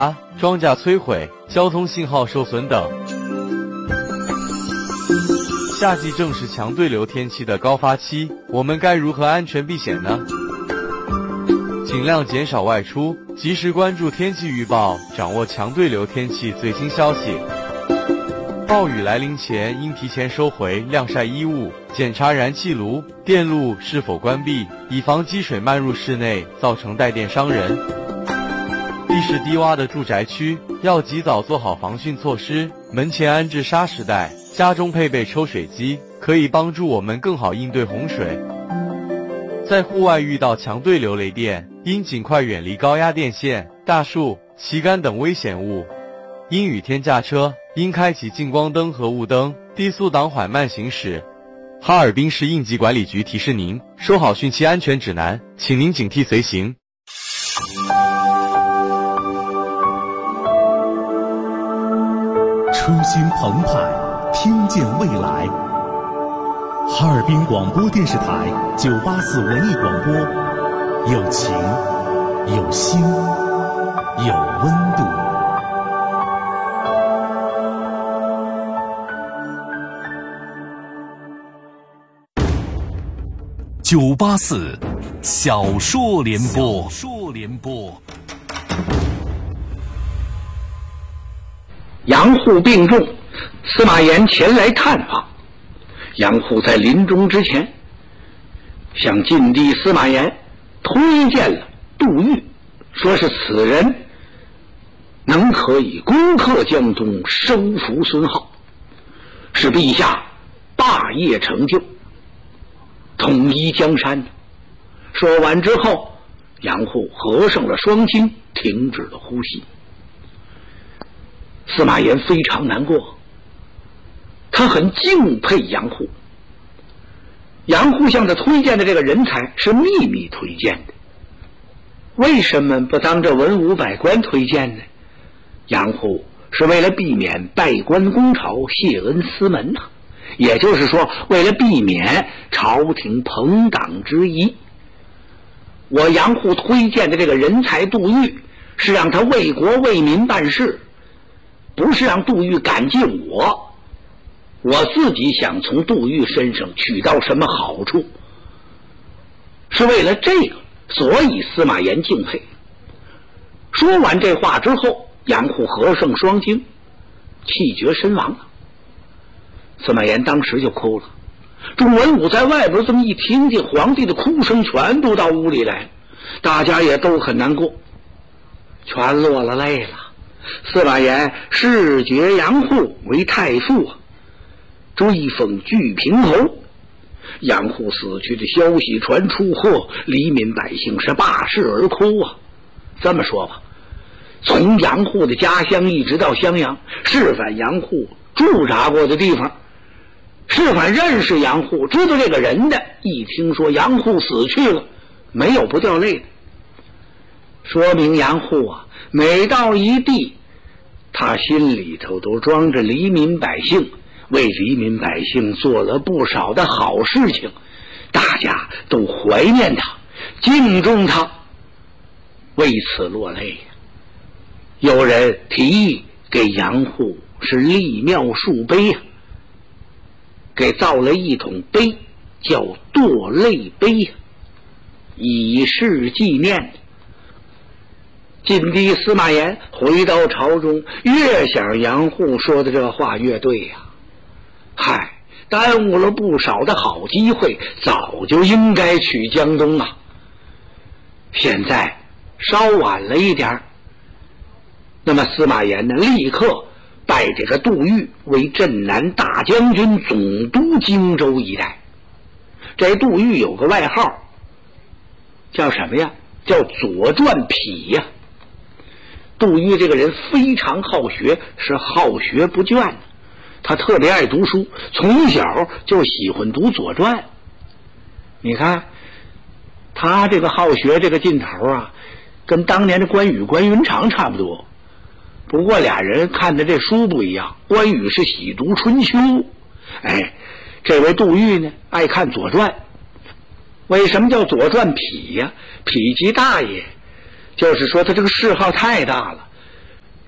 庄稼摧毁、交通信号受损等。夏季正是强对流天气的高发期，我们该如何安全避险呢？尽量减少外出，及时关注天气预报，掌握强对流天气最新消息。暴雨来临前，应提前收回晾晒衣物，检查燃气炉、电路是否关闭，以防积水漫入室内，造成带电伤人。地势低洼的住宅区要及早做好防汛措施，门前安置沙石带，家中配备抽水机，可以帮助我们更好应对洪水。在户外遇到强对流雷电，应尽快远离高压电线、大树、旗杆等危险物。阴雨天驾车，应开启近光灯和雾灯，低速档缓慢行驶。哈尔滨市应急管理局提示您，收好汛期安全指南，请您警惕随行。 初心澎湃，听见未来。哈尔滨广播电视台984文艺广播，有情，有心，有温度。984小说联播。 杨户病重，司马炎前来探访。杨户在临终之前，向晋帝司马炎推荐了杜预，说是此人能可以攻克江东，收服孙皓，使陛下霸业成就，统一江山。说完之后，杨户合上了双睛，停止了呼吸。司马炎非常难过，他很敬佩杨户。杨户向他推荐的这个人才是秘密推荐的，为什么不当着文武百官推荐呢？杨户是为了避免拜官攻朝，谢恩司门呐，也就是说，为了避免朝廷朋党之疑。我杨户推荐的这个人才杜预，是让他为国为民办事，不是让杜预感激我。我自己想从杜预身上取到什么好处，是为了这个，所以司马炎敬佩。说完这话之后，杨户合上双睛，气绝身亡了。司马炎当时就哭了。众文武在外边这么一听见皇帝的哭声，全都到屋里来了，大家也都很难过，全落了泪了。司马炎谥爵杨户为太傅，追封巨平侯。杨户死去的消息传出后，黎民百姓是罢市而哭啊。这么说吧，从杨户的家乡一直到襄阳，是凡杨户驻扎过的地方，是凡认识杨户知道这个人的，一听说杨户死去了，没有不掉泪的。说明杨户啊，每到一地，他心里头都装着黎民百姓，为黎民百姓做了不少的好事情，大家都怀念他，敬重他，为此落泪。有人提议给杨户是立庙树碑啊，给造了一桶碑，叫堕泪碑，以示纪念。晋帝司马炎回到朝中，越想杨户说的这话越对呀。嗨，耽误了不少的好机会，早就应该取江东啊。现在稍晚了一点，那么司马炎呢，立刻拜这个杜预为镇南大将军，总督荆州一带。这杜预有个外号，叫什么呀？叫左传痞呀。杜预这个人非常好学，是好学不倦，他特别爱读书，从小就喜欢读左传。你看他这个好学这个劲头啊，跟当年的关羽关云长差不多，不过俩人看的这书不一样，关羽是喜读春秋，这位杜预呢爱看左传。为什么叫左传痞呀？痞极大也，就是说他这个嗜好太大了，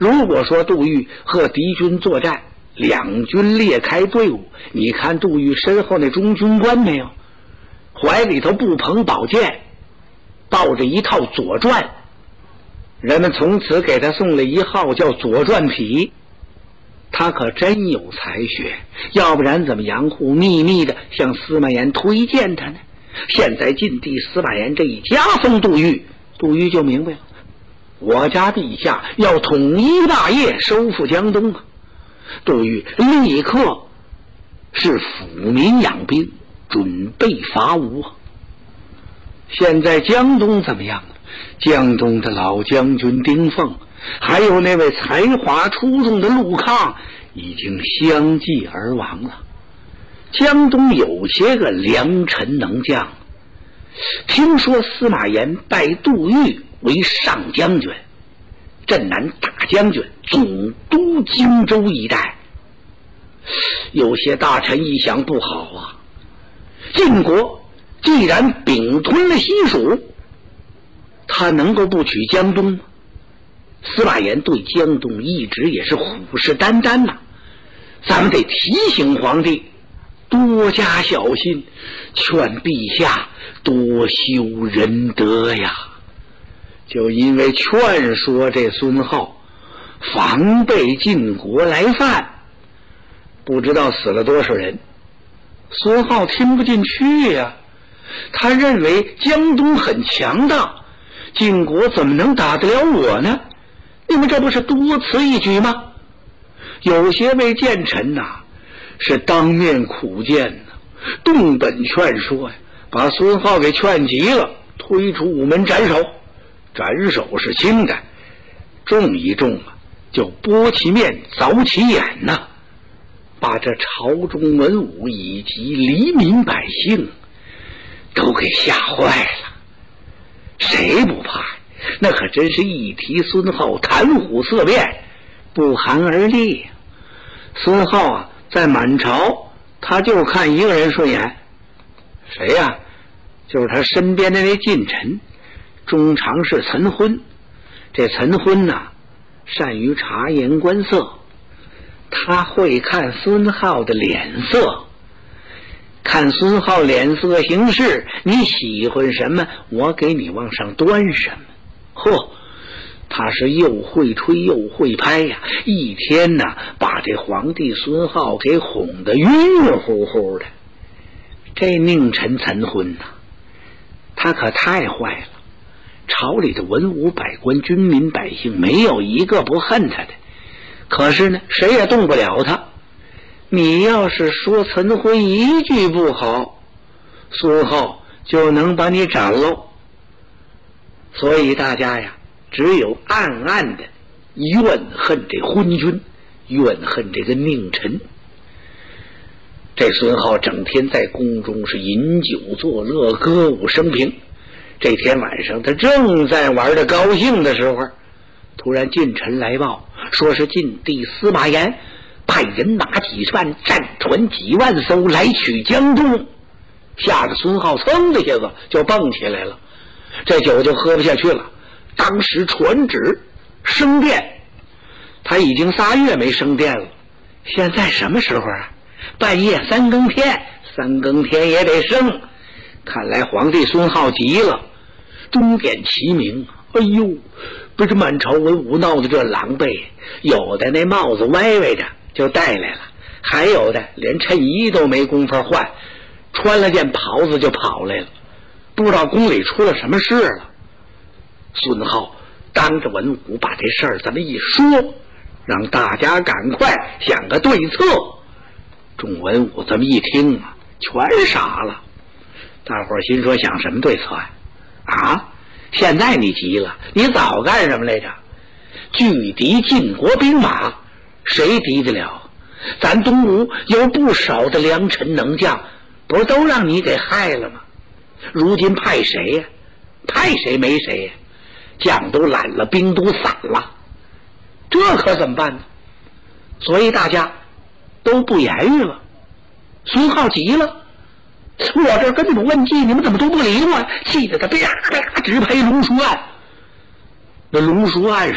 如果说杜预和敌军作战，两军列开队伍，你看杜预身后那中军官没有？怀里头不捧宝剑，抱着一套《左传》，人们从此给他送了一号叫《左传匹》。他可真有才学，要不然怎么杨户秘密的向司马炎推荐他呢？现在晋帝司马炎这一加封杜预，杜预就明白了，我家陛下要统一大业，收复江东啊！杜预立刻是抚民养兵，准备伐吴啊！现在江东怎么样了？江东的老将军丁奉，还有那位才华出众的陆抗，已经相继而亡了。江东有些个良臣能将，听说司马炎拜杜预为上将军、镇南大将军、总督荆州一带。有些大臣一想，不好啊，晋国既然并吞了西蜀，他能够不取江东吗？司马炎对江东一直也是虎视眈眈呐，咱们得提醒皇帝多加小心，劝陛下多修仁德呀。就因为劝说这孙浩防备晋国来犯，不知道死了多少人。孙浩听不进去呀，他认为江东很强大，晋国怎么能打得了我呢？你们这不是多此一举吗？有些位谏臣呐，是当面苦谏呐，动本劝说呀，把孙浩给劝急了，推出午门斩首。斩首是轻的，重一重啊，就剥其面凿其眼呐，把这朝中文武以及黎民百姓都给吓坏了。谁不怕？那可真是一提孙浩，谈虎色变，不寒而栗。孙浩啊，在满朝他就看一个人顺眼，谁呀？就是他身边的那近臣中常侍岑昏。这岑昏呐，善于察言观色，他会看孙浩的脸色，看孙浩脸色行事，你喜欢什么，我给你往上端什么。嚯，他是又会吹又会拍呀，一天呐，把这皇帝孙浩给哄得晕晕乎乎的。这佞臣岑昏呐，他可太坏了，朝里的文武百官、军民百姓没有一个不恨他的，可是呢，谁也动不了他。你要是说岑昏一句不好，孙浩就能把你斩喽。所以大家呀，只有暗暗的怨恨这昏君，怨恨这个佞臣。这孙浩整天在宫中是饮酒作乐，歌舞升平。这天晚上他正在玩得高兴的时候，突然近臣来报，说是晋帝司马炎派人马几十万，战船几万艘来取江东。吓得孙浩噌的一下子就蹦起来了，这酒就喝不下去了。当时传旨升殿，他已经3月没升殿了，现在什么时候啊？半夜3更天，3更天也得升。看来皇帝孙浩急了，钟点齐鸣。哎呦，被这满朝文武闹得这狼狈，有的那帽子歪歪着就戴来了，还有的连衬衣都没工夫换，穿了件袍子就跑来了，不知道宫里出了什么事了。孙浩当着文武把这事儿这么一说，让大家赶快想个对策。众文武这么一听啊，全傻了。大伙儿心说，想什么对策呀？啊，现在你急了，你早干什么来着？拒敌晋国兵马，谁敌得了？咱东吴有不少的良臣能将，不是都让你给害了吗？如今派谁呀？派谁没谁呀？将都懒了，兵都散了，这可怎么办呢？所以大家都不言语了。孙浩急了，我这跟你们问计，你们怎么都不理我？气得他啪啪直拍龙书案。那龙书案上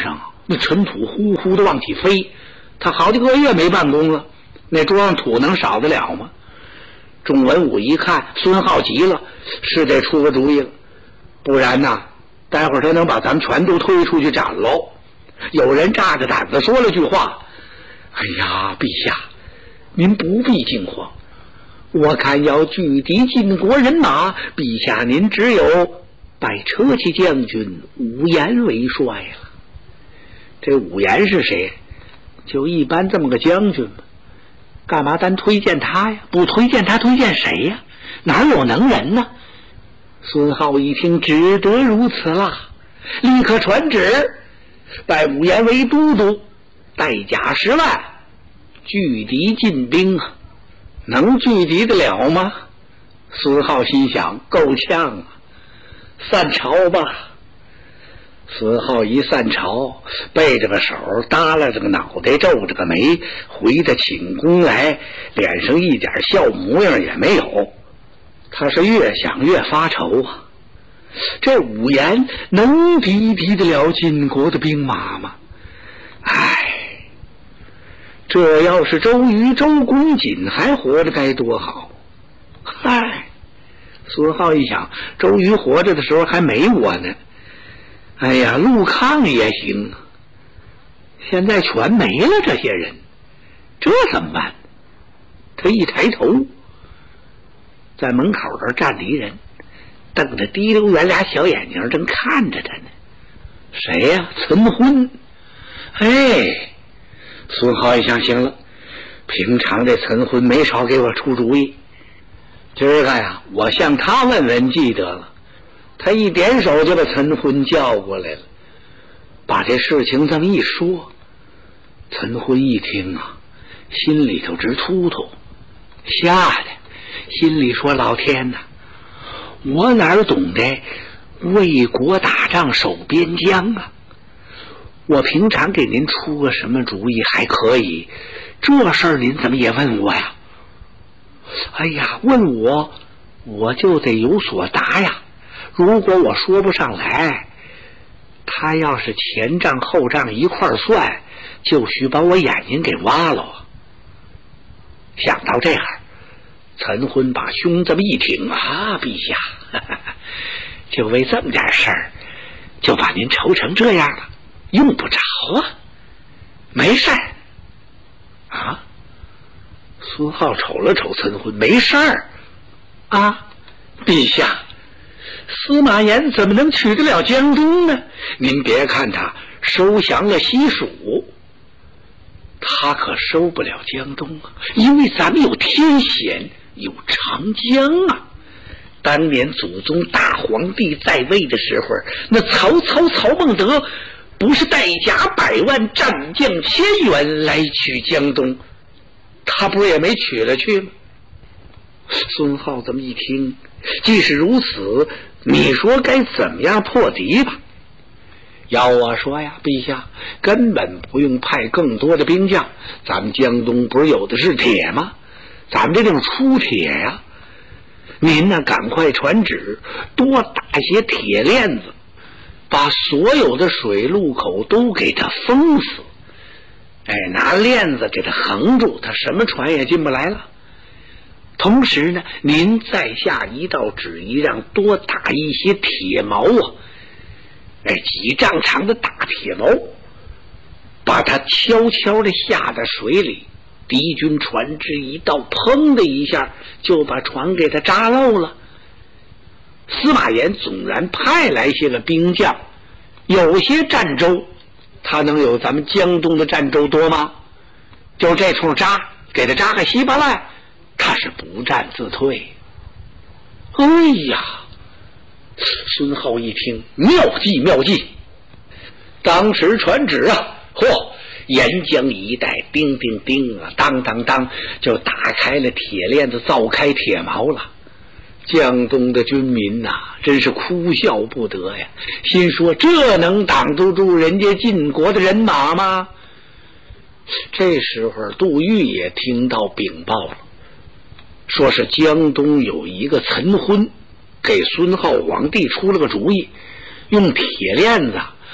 那尘土呼呼的往起飞，他好几个月没办公了，那桌上土能少得了吗？众文武一看，孙浩急了，是得出个主意了，不然呐，待会儿他能把咱们全都推出去斩喽。有人炸着胆子说了句话：“哎呀，陛下，您不必惊慌，我看要拒敌晋国人马，陛下您只有拜车骑将军武延为帅了。”这武延是谁？就一般这么个将军吧，干嘛单推荐他呀？不推荐他，推荐谁呀？哪有能人呢？孙浩一听，只得如此啦，立刻传旨，拜武延为都督，带甲10万，拒敌进兵啊！能拒敌得了吗？孙浩心想，够呛啊，散朝吧。孙浩一散朝，背着个手，耷拉着个脑袋，皱着个眉，回到寝宫来，脸上一点笑模样也没有。他是越想越发愁啊，这武延能敌得了晋国的兵马吗？唉，这要是周瑜、周公瑾还活着该多好！嗨，孙浩一想，周瑜活着的时候还没我呢。哎呀，陆抗也行啊，现在全没了这些人，这怎么办？他一抬头，在门口这儿站着一人，瞪着滴溜圆俩小眼睛，正看着他呢。谁呀？岑昏。哎，孙浩一想，行了，平常这岑昏没少给我出主意，今儿个呀，我向他问问记得了。他一点手就把岑昏叫过来了，把这事情这么一说，岑昏一听啊，心里头直突突，吓得心里说：老天哪，我哪懂得为国打仗守边疆啊？我平常给您出个什么主意还可以，这事儿您怎么也问我呀？哎呀，问我就得有所答呀。如果我说不上来，他要是前账后账一块算，就许把我眼睛给挖了。想到这样，岑昏把胸这么一挺啊，陛下，就为这么点事儿，就把您愁成这样了，用不着啊，没事儿啊。孙浩瞅了瞅岑昏，没事儿啊，陛下。司马炎怎么能取得了江东呢？您别看他收降了西蜀，他可收不了江东啊，因为咱们有天险，有长江啊。当年祖宗大皇帝在位的时候，那曹操曹孟德不是带甲100万，战将1000员来取江东，他不是也没取了去吗？孙浩这么一听，即使如此，你说该怎么样破敌吧？要我说呀，陛下根本不用派更多的兵将，咱们江东不是有的是铁吗？咱们这就是出铁呀。您呢，赶快传旨，多打些铁链子，把所有的水路口都给它封死。哎，拿链子给它横住，它什么船也进不来了。同时呢，您再下一道旨意，让多打一些铁锚啊，哎，几丈长的大铁锚，把它悄悄地下在水里，敌军船只一到，砰的一下就把船给它扎漏了。司马炎纵然派来些个兵将，有些战舟，他能有咱们江东的战舟多吗？就这处扎，给他扎个稀巴烂，他是不战自退。哎呀，孙浩一听，妙计妙计！当时传旨啊，嚯，沿江一带叮叮叮啊，当当当，就打开了铁链子，凿开铁锚了。江东的军民呐，真是哭笑不得呀，心说这能挡得住人家晋国的人马吗？这时候杜预也听到禀报了，说是江东有一个岑昏给孙浩皇帝出了个主意，用铁链子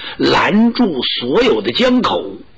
拦住所有的江口，